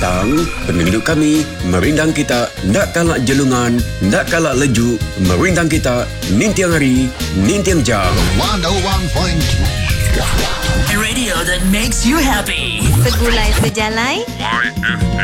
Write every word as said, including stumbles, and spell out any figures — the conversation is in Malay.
petang, penduduk kami merindang kita nak kalak jelungan, nak kalak leju, merindang kita nintiang hari, nintiang jam. one oh one point three Radio that makes you happy. Segulai sejalai